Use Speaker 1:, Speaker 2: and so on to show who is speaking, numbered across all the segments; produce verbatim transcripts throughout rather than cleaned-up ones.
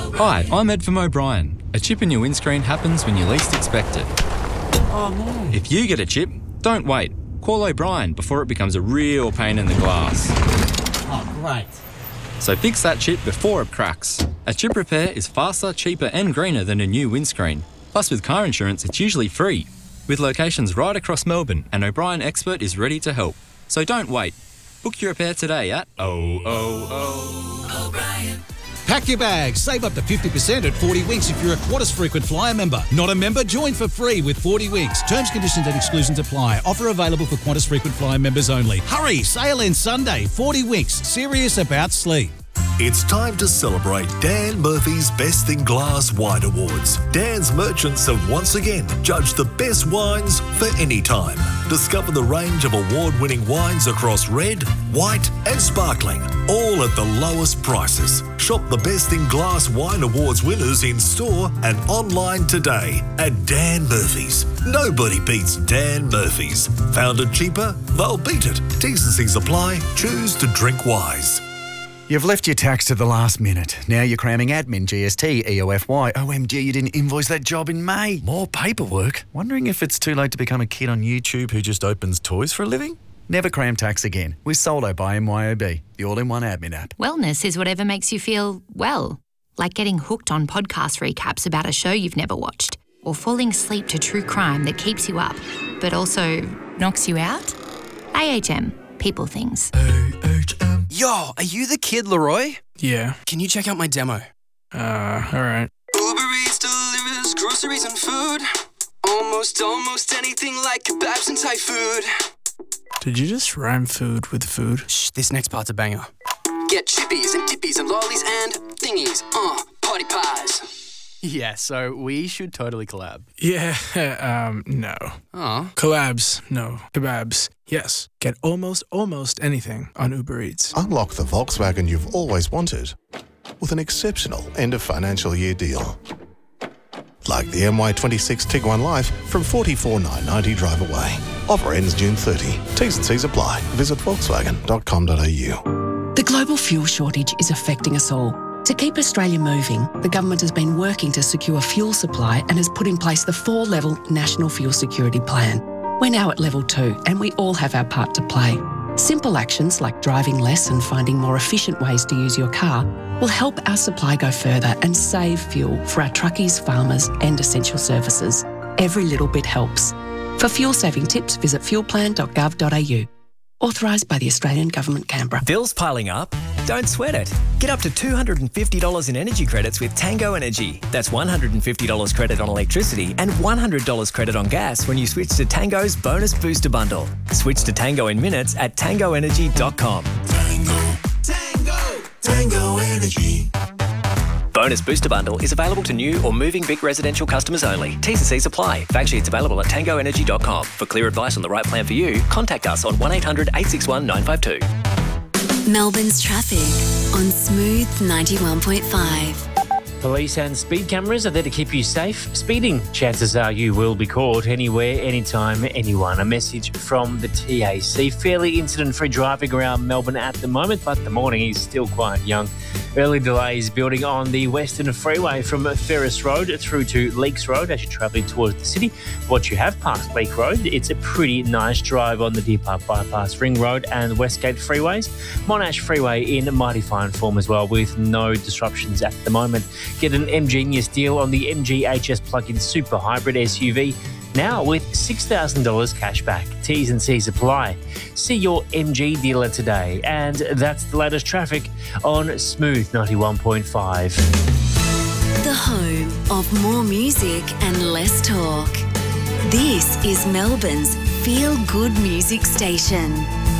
Speaker 1: Hi, I'm Ed from O'Brien. A chip in your windscreen happens when you least expect it.
Speaker 2: Oh no.
Speaker 1: If you get a chip, don't wait. Call O'Brien before it becomes a real pain in the glass.
Speaker 2: Oh, great.
Speaker 1: So fix that chip before it cracks. A chip repair is faster, cheaper and greener than a new windscreen. Plus with car insurance, it's usually free. With locations right across Melbourne, an O'Brien expert is ready to help. So don't wait. Book your repair today at oh oh oh O'Brien.
Speaker 3: Pack your bags. Save up to fifty percent at forty Winks if you're a Qantas frequent flyer member. Not a member? Join for free with forty Winks. Terms, conditions and exclusions apply. Offer available for Qantas frequent flyer members only. Hurry! Sale ends Sunday. forty Winks. Serious about sleep.
Speaker 4: It's time to celebrate Dan Murphy's Best in Glass Wine Awards. Dan's merchants have once again judged the best wines for any time. Discover the range of award-winning wines across red, white and sparkling, all at the lowest prices. Shop the Best in Glass Wine Awards winners in store and online today at Dan Murphy's. Nobody beats Dan Murphy's. Found it cheaper? They'll beat it. T's and C's apply. Choose to drink wise.
Speaker 5: You've left your tax to the last minute. Now you're cramming admin, G S T, E O F Y. O M G, you didn't invoice that job in May. More paperwork. Wondering if it's too late to become a kid on YouTube who just opens toys for a living? Never cram tax again with Solo by M Y O B, the all-in-one admin app.
Speaker 6: Wellness is whatever makes you feel well, like getting hooked on podcast recaps about a show you've never watched, or falling asleep to true crime that keeps you up, but also knocks you out. A H M, people things.
Speaker 5: A H M.
Speaker 7: Yo, are you the kid, Leroy?
Speaker 8: Yeah.
Speaker 7: Can you check out my demo?
Speaker 8: Uh, alright.
Speaker 7: Uber Eats delivers groceries and food. Almost, almost anything like kebabs and Thai food.
Speaker 8: Did you just rhyme food with food?
Speaker 7: Shh, this next part's a banger. Get chippies and dippies and lollies and thingies. Uh, party pies. Yeah, so we should totally collab.
Speaker 8: Yeah, um, no.
Speaker 7: Oh.
Speaker 8: Collabs, no. Kebabs, yes. Get almost, almost anything on Uber Eats.
Speaker 9: Unlock the Volkswagen you've always wanted with an exceptional end of financial year deal. Like the M Y twenty-six Tiguan Life from forty-four thousand nine hundred ninety drive away. Offer ends June thirtieth. T's and C's apply. Visit volkswagen dot com dot a u.
Speaker 10: The global fuel shortage is affecting us all. To keep Australia moving, the government has been working to secure fuel supply and has put in place the four-level National Fuel Security Plan. We're now at level two and we all have our part to play. Simple actions like driving less and finding more efficient ways to use your car will help our supply go further and save fuel for our truckies, farmers and essential services. Every little bit helps. For fuel-saving tips, visit fuel plan dot gov dot a u. Authorised by the Australian Government, Canberra.
Speaker 11: Bills piling up? Don't sweat it. Get up to two hundred fifty dollars in energy credits with Tango Energy. That's one hundred fifty dollars credit on electricity and one hundred dollars credit on gas when you switch to Tango's Bonus Booster Bundle. Switch to Tango in minutes at tango energy dot com.
Speaker 4: Tango, Tango, Tango Energy.
Speaker 11: Bonus Booster Bundle is available to new or moving big residential customers only. T's and C's apply. Fact sheets available at tango energy dot com. For clear advice on the right plan for you, contact us on one eight hundred eight six one nine five two.
Speaker 12: Melbourne's traffic on Smooth ninety-one point five.
Speaker 13: Police and speed cameras are there to keep you safe. Speeding, chances are you will be caught anywhere, anytime, anyone. A message from the T A C. Fairly incident-free driving around Melbourne at the moment, but the morning is still quite young. Early delays building on the Western Freeway from Ferris Road through to Leakes Road as you're travelling towards the city. Once you have passed Leake Road, it's a pretty nice drive on the Deer Park Bypass, Ring Road and Westgate freeways. Monash Freeway in mighty fine form as well, with no disruptions at the moment. Get an M-Genius deal on the M G H S plug-in super hybrid S U V now with six thousand dollars cash back. T's and C's apply. See your M G dealer today. And that's the latest traffic on Smooth ninety-one point five.
Speaker 12: The home of more music and less talk. This is Melbourne's feel-good music station.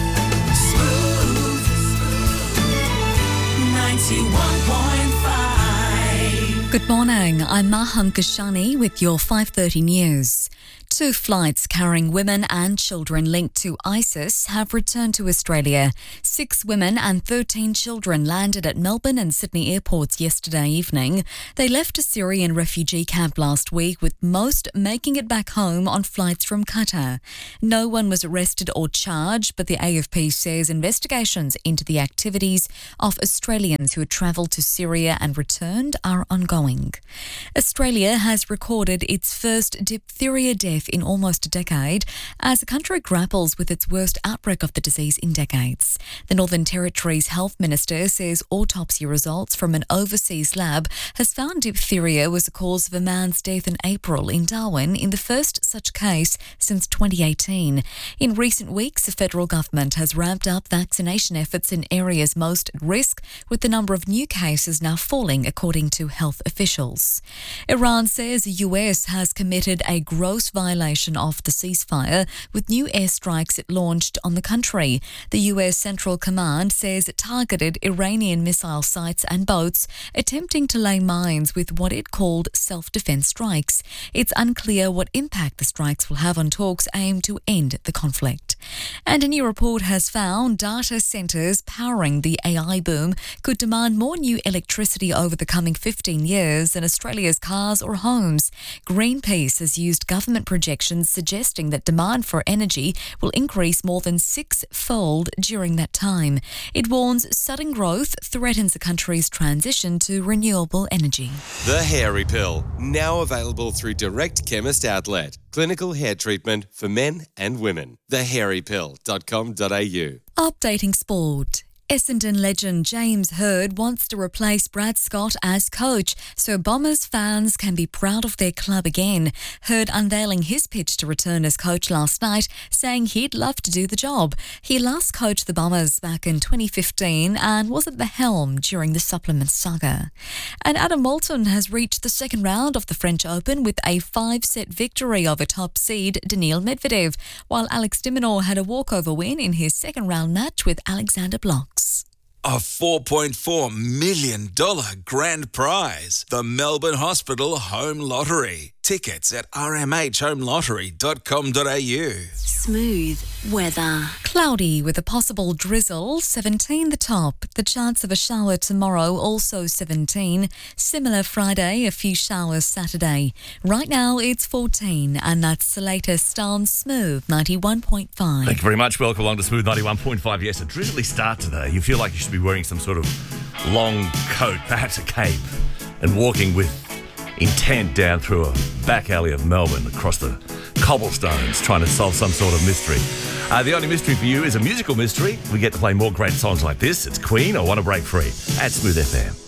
Speaker 4: Smooth ninety-one point five.
Speaker 14: Good morning, I'm Maham Kashani with your five thirty news. Two flights carrying women and children linked to ISIS have returned to Australia. Six women and thirteen children landed at Melbourne and Sydney airports yesterday evening. They left a Syrian refugee camp last week, with most making it back home on flights from Qatar. No one was arrested or charged, but the A F P says investigations into the activities of Australians who had travelled to Syria and returned are ongoing. Australia has recorded its first diphtheria death in almost a decade as the country grapples with its worst outbreak of the disease in decades. The Northern Territory's health minister says autopsy results from an overseas lab has found diphtheria was the cause of a man's death in April in Darwin, in the first such case since twenty eighteen. In recent weeks, the federal government has ramped up vaccination efforts in areas most at risk, with the number of new cases now falling, according to health officials. Iran says the U S has committed a gross violation of the ceasefire with new airstrikes it launched on the country. The U S Central Command says it targeted Iranian missile sites and boats, attempting to lay mines with what it called self-defense strikes. It's unclear what impact the strikes will have on talks aimed to end the conflict. And a new report has found data centres powering the A I boom could demand more new electricity over the coming fifteen years than Australia's cars or homes. Greenpeace has used government projections suggesting that demand for energy will increase more than six-fold during that time. It warns sudden growth threatens the country's transition to renewable energy.
Speaker 15: The Hairy Pill, now available through Direct Chemist Outlet. Clinical hair treatment for men and women. the hairy pill dot com dot a u.
Speaker 14: Updating sport. Essendon legend James Hird wants to replace Brad Scott as coach so Bombers fans can be proud of their club again. Hird unveiling his pitch to return as coach last night, saying he'd love to do the job. He last coached the Bombers back in twenty fifteen and was at the helm during the supplement saga. And Adam Moulton has reached the second round of the French Open with a five-set victory over top seed Daniil Medvedev, while Alex de Minaur had a walkover win in his second round match with Alexander Blok.
Speaker 16: A four point four million dollars grand prize. The Melbourne Hospital Home Lottery. Tickets at r m h home lottery dot com dot a u.
Speaker 12: Smooth weather.
Speaker 14: Cloudy with a possible drizzle, seventeen the top. The chance of a shower tomorrow, also seventeen. Similar Friday, a few showers Saturday. Right now it's fourteen, and that's the latest on Smooth ninety-one point five.
Speaker 17: Thank you very much. Welcome along to Smooth ninety-one point five. Yes, a drizzly start today. You feel like you should be wearing some sort of long coat, perhaps a cape, and walking with intent down through a back alley of Melbourne across the cobblestones trying to solve some sort of mystery. Uh, the only mystery for you is a musical mystery. We get to play more great songs like this. It's Queen, I Want to Break Free at Smooth F M.